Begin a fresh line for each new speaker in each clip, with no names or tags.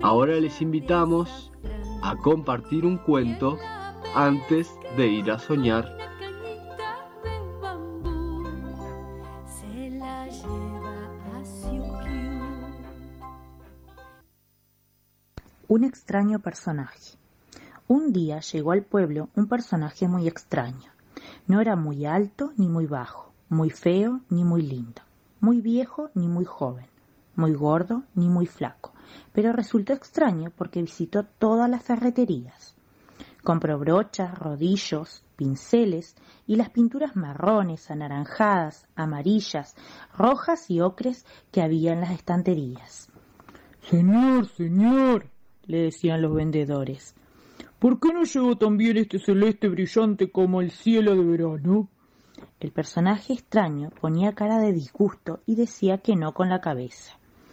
Ahora les invitamos a compartir un cuento antes de ir a soñar.
Un extraño personaje. Un día llegó al pueblo un personaje muy extraño. No era muy alto ni muy bajo, muy feo ni muy lindo, muy viejo ni muy joven, muy gordo ni muy flaco, pero resultó extraño porque visitó todas las ferreterías. Compró brochas, rodillos, pinceles y las pinturas marrones, anaranjadas, amarillas, rojas y ocres que había en las estanterías.
Señor, le decían los vendedores, ¿por qué no llevo también este celeste brillante como el cielo de verano?
El personaje extraño ponía cara de disgusto y decía que no con la cabeza.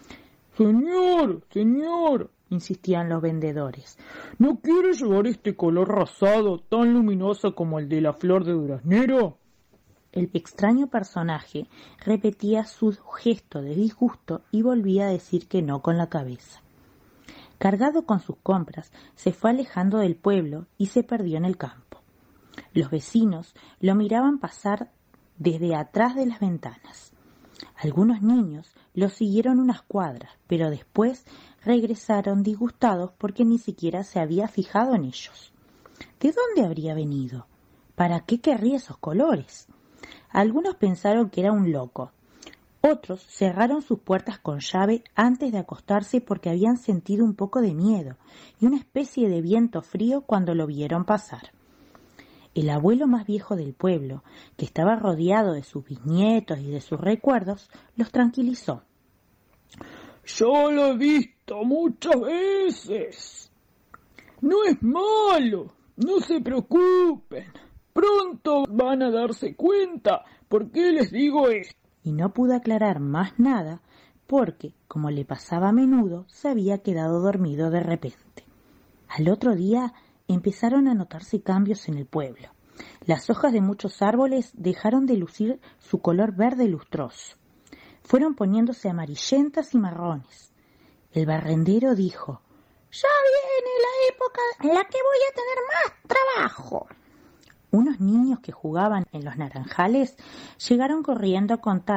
Señor,
insistían los vendedores,
¿no quiere llevar este color rosado tan luminoso como el de la flor de duraznero?
El extraño personaje repetía su gesto de disgusto y volvía a decir que no con la cabeza. Cargado con sus compras, se fue alejando del pueblo y se perdió en el campo. Los vecinos lo miraban pasar desde atrás de las ventanas. Algunos niños lo siguieron unas cuadras, pero después regresaron disgustados porque ni siquiera se había fijado en ellos. ¿De dónde habría venido? ¿Para qué querría esos colores? Algunos pensaron que era un loco. Otros cerraron sus puertas con llave antes de acostarse porque habían sentido un poco de miedo y una especie de viento frío cuando lo vieron pasar. El abuelo más viejo del pueblo, que estaba rodeado de sus bisnietos y de sus recuerdos, los tranquilizó.
Yo lo he visto muchas veces. No es malo, no se preocupen. Pronto van a darse cuenta por qué les digo esto.
Y no pudo aclarar más nada porque, como le pasaba a menudo, se había quedado dormido de repente. Al otro día empezaron a notarse cambios en el pueblo. Las hojas de muchos árboles dejaron de lucir su color verde lustroso. Fueron poniéndose amarillentas y marrones. El barrendero dijo: «Ya viene la época en la que voy a tener más trabajo». Unos niños que jugaban en los naranjales llegaron corriendo a contar